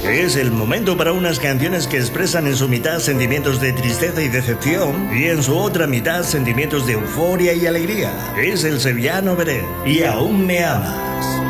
Es el momento para unas canciones que expresan en su mitad sentimientos de tristeza y decepción y en su otra mitad sentimientos de euforia y alegría. Es el sevillano Beret y Aún me amas.